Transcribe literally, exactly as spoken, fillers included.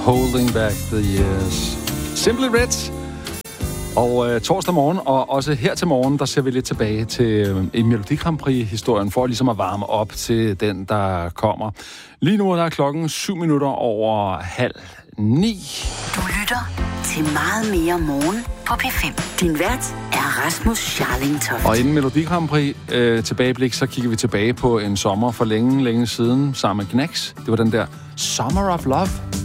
Holding Back the Years. Simply Red. Og øh, torsdag morgen, og også her til morgen, der ser vi lidt tilbage til øh, en Melodi Grand Prix-historien, for ligesom at varme op til den, der kommer. Lige nu er der klokken syv minutter over halv ni. Du lytter til Meget mere morgen på P fem. Din vært er Rasmus Scharling-Toft. Og inden Melodi Grand Prix øh, tilbageblik, så kigger vi tilbage på en sommer for længe, længe siden sammen med Knacks. Det var den der Summer of Love.